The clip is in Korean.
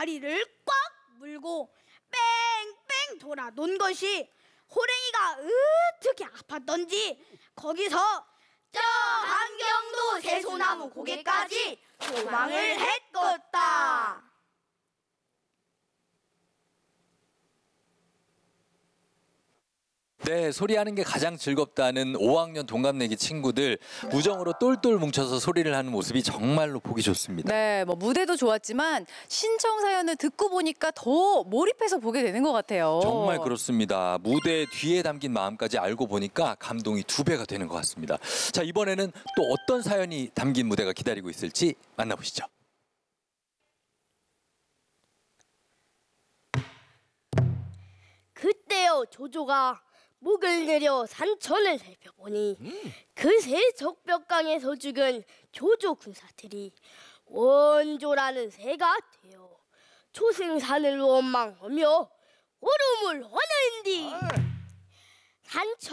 다리를 꽉 물고 뺑뺑 돌아 논 것이 호랭이가 어떻게 아팠던지 거기서 저 한경도 새소나무 고개까지 도망을 했겠다. 네, 소리하는 게 가장 즐겁다는 5학년 동갑내기 친구들 우정으로 똘똘 뭉쳐서 소리를 하는 모습이 정말로 보기 좋습니다. 네, 뭐 무대도 좋았지만 신청 사연을 듣고 보니까 더 몰입해서 보게 되는 것 같아요. 정말 그렇습니다. 무대 뒤에 담긴 마음까지 알고 보니까 감동이 2배가 되는 것 같습니다. 자, 이번에는 또 어떤 사연이 담긴 무대가 기다리고 있을지 만나보시죠. 그때요 조조가 목을 내려 산천을 살펴보니 그새 적벽강에서 죽은 조조 군사들이 원조라는 새가 되어 초승산을 원망하며 울음을 하는디 산천